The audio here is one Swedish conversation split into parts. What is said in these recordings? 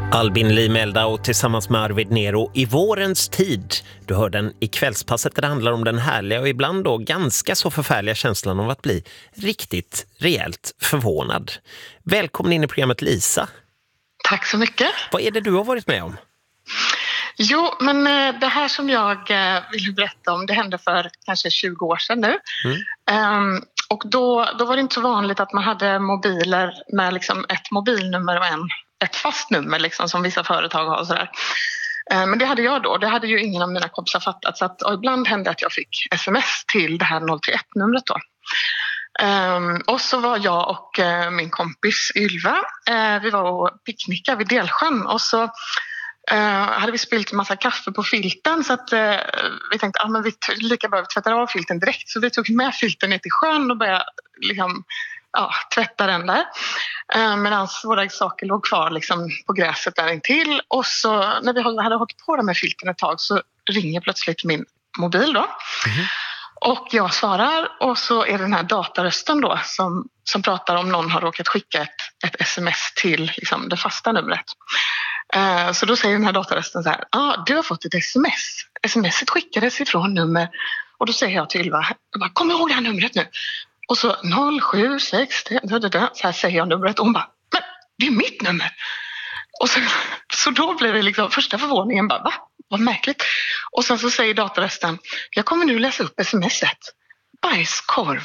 Albin Limeldau tillsammans med Arvid Nero i vårens tid. Du hör den i kvällspasset där det handlar om den härliga och ibland då ganska så förfärliga känslan av att bli riktigt rejält förvånad. Välkommen in i programmet, Lisa. Tack så mycket. Vad är det du har varit med om? Jo, men det här som jag vill berätta om, det hände för kanske 20 år sedan nu. Och då var det inte så vanligt att man hade mobiler med liksom ett mobilnummer och ett fast nummer liksom, som vissa företag har och sådär. Men det hade jag då. Det hade ju ingen av mina kompisar fattat. Så att, ibland hände att jag fick sms till det här 031-numret då. Och så var jag och min kompis Ylva, vi var och picknickade vid Delsjön och så hade vi spillt en massa kaffe på filten så att vi tänkte att vi lika bra tvättar av filten direkt, så vi tog med filten ner till sjön och började liksom, tvätta den där medan våra saker låg kvar liksom, på gräset där intill. Och så när vi hade hållit på med filten ett tag så ringer plötsligt min mobil då. Och jag svarar och så är det den här datarösten då som pratar om någon har råkat skicka ett sms till liksom, det fasta numret. Så då säger den här datarösten så här: du har fått ett sms. Smset skickades ifrån nummer. Och då säger jag till Ylva, kom ihåg det här numret nu. Och så 076, så här säger jag numret och hon bara, men det är mitt nummer. Och så då blir det liksom första förvåningen bara, va? Vad märkligt. Och sen så säger datorrösten, jag kommer nu läsa upp smset. Bajskorv.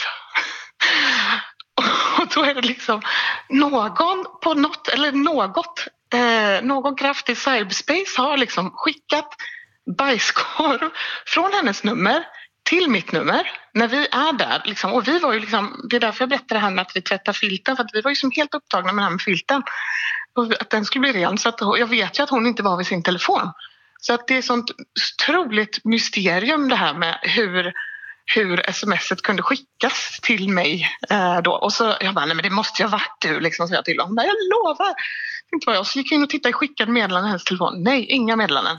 Och då är det liksom någon på något, eller någon kraft i cyberspace har liksom skickat bajskorv från hennes nummer till mitt nummer när vi är där liksom. Och vi var ju liksom, det är därför jag berättar det här med att vi tvättar filten, för att vi var ju som helt upptagna med det här med filten och att den skulle bli ren, så att jag vet ju att hon inte var vid sin telefon. Så att det är sånt otroligt mysterium det här med hur smset kunde skickas till mig då. Och så jag bara, nej men det måste ju ha varit du liksom, så jag till honom. Jag lovar. Inte vad jag. Så gick jag in och tittade i skickade meddelanden i hennes telefon. Nej, inga meddelanden.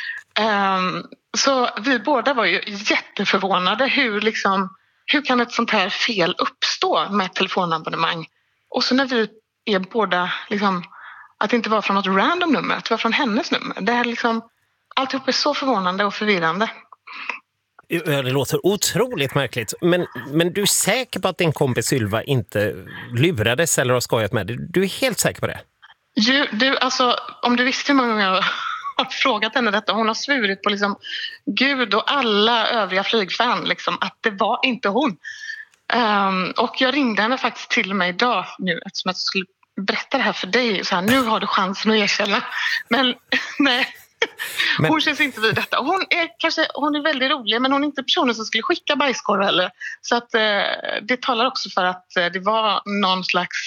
Så vi båda var ju jätteförvånade. Hur kan ett sånt här fel uppstå med ett telefonabonnemang? Och så när vi är båda liksom, att det inte var från något random nummer, att det var från hennes nummer. Det här liksom, alltihop är så förvånande och förvirrande. Det låter otroligt märkligt. Men du är säker på att din kompis Ylva inte lurades eller har skojat med dig? Du är helt säker på det? Du, alltså, om du visste hur många gånger jag har frågat henne detta. Hon har svurit på liksom Gud och alla övriga flygfan liksom, att det var inte hon. Och jag ringde henne faktiskt till mig idag nu eftersom jag skulle berätta det här för dig. Så här, nu har du chansen att erkänna. Men nej. Hon känns inte vid detta. Hon är väldigt rolig, men hon är inte personen som skulle skicka bajskorv heller. Så att det talar också för att det var någon slags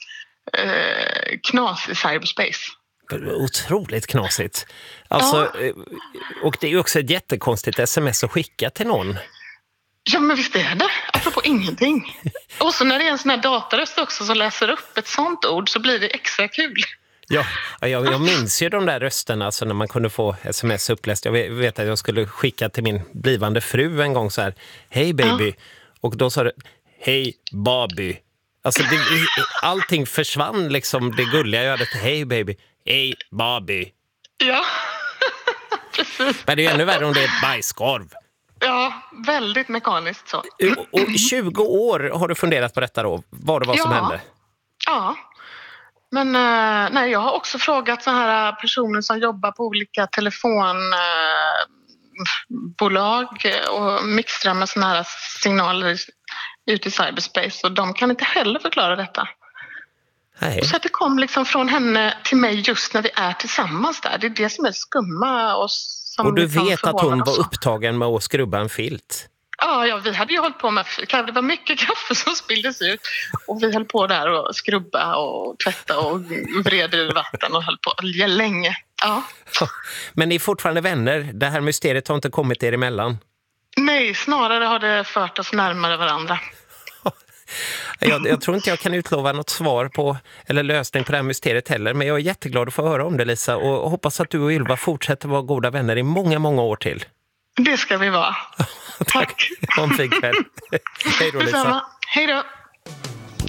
knas i cyberspace. Otroligt knasigt. Alltså, och det är ju också ett jättekonstigt sms att skicka till någon. Ja, men visst är det. Apropå ingenting. Och så när det är en sån här datorröst också som läser upp ett sånt ord så blir det extra kul. Ja, jag minns ju de där rösterna alltså när man kunde få sms uppläst. Jag vet att jag skulle skicka till min blivande fru en gång så här: hej baby. Och då sa det, hej baby. Alltså allting försvann liksom, det gulliga jag hade till hej baby, hej baby. Ja, precis. Men det är ju ännu värre om det är bajskorv. Ja, väldigt mekaniskt så. Och 20 år har du funderat på detta då? Vad det var som hände? Ja. Men nej, jag har också frågat så här personer som jobbar på olika telefonbolag och mixtrar med såna här signaler ute i cyberspace, och de kan inte heller förklara detta. Nej. Så att det kom liksom från henne till mig just när vi är tillsammans där. Det är det som är skumma. Och du vet att hon var upptagen med att skrubba en filt? Ja, vi hade ju hållit på med, det var mycket kaffe som spilldes ut och vi höll på där och skrubba och tvätta och vreda ur vatten och höll på länge. Ja. Men ni är fortfarande vänner? Det här mysteriet har inte kommit er emellan? Nej, snarare har det fört oss närmare varandra. Jag tror inte jag kan utlova något svar på eller lösning på det här mysteriet heller, men jag är jätteglad att få höra om det, Lisa, och hoppas att du och Ylva fortsätter vara goda vänner i många, många år till. Det ska vi vara. Tack. Ha en fin kväll. Hej då, Lisa. Hej då.